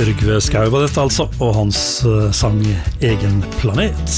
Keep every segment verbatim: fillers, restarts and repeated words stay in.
Trygve Skau var dette altså, og hans sang Egen planet.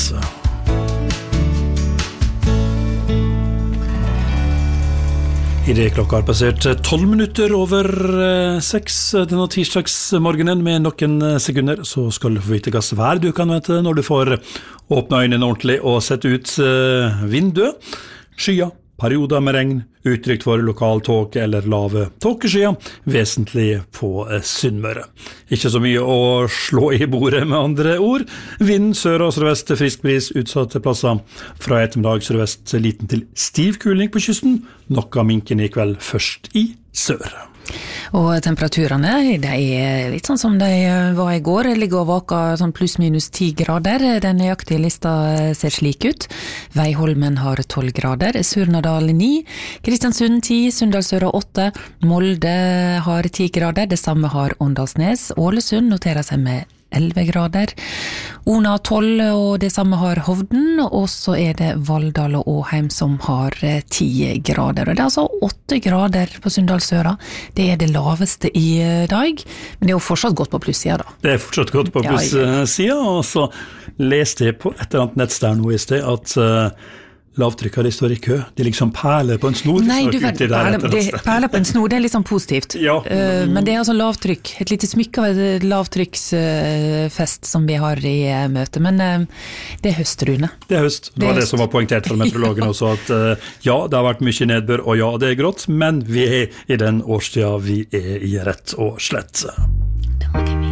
I det klokka har passert tolv minutter over seks denne tirsdagsmorgenen. Med noen sekunder så skal du få vite hva svær du kan vente når du får åpne øynene ordentlig og sette ut vinduet. Skyer, perioder med regn, uttrykt for lokal tåke eller lave tåkeskyer, vesentlig på Sunnmøre. Ikke så mye å slå i bordet med andre ord. Vind sør og sørvest, frisk bris, utsatte plasser. Fra ettermiddag sørvest, liten til stiv kuling på kysten. Noe minken i kveld først i sør. Og temperaturene, de er litt sånn som de var i går, ligger og vaker sånn pluss minus ti grader. Den nøyaktige lista ser slik ut. Veiholmen har tolv grader, Surnadal ni, Kristiansund ti, Sunndalsøra åtte, Molde har ti grader, det samme har Åndalsnes, Ålesund noterer seg med elleve grader, Ona tolv, og det samme har Hovden, og så er det Valldal og Åheim som har ti grader. Og det er altså åtte grader på Sunndalsøra. Det er det laveste i dag, men det er jo fortsatt godt på plussida da. Det er fortsatt godt på plussida, og så leste jeg på et eller annet nettsted nå i sted at uh, lavtrykka, de står i kø. De liksom perler på en snor. Nei, du vet, perler, det, perler på en snor, det er litt sånn positivt. Ja. Uh, men det er altså lavtrykk. Et lite smykke av et lavtrykksfest uh, som vi har i uh, møte. Men uh, det er høst, Rune. Det er høst. Det var det, det som var poengtert fra meteorologen også, at uh, ja, det har vært mye nedbør, og ja, det er grått, men vi er i den årstida vi er i rett og slett. Det var ikke mye.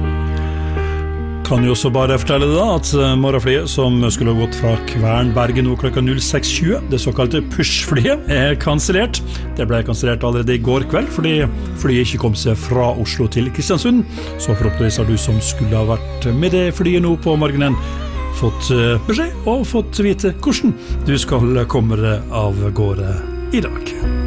Kan jo også bare fortelle deg da at morgenflyet som skulle ha gått fra Kvernbergen nå klokka null seks tjue, det såkalte push-flyet, er kansellert. Det ble kansellert allerede i går kveld, fordi flyet ikke kom seg fra Oslo til Kristiansund. Så forhåpentligvis har du som skulle ha vært med det flyet nå på morgenen fått beskjed og fått vite hvordan du skal komme deg av gårde i dag.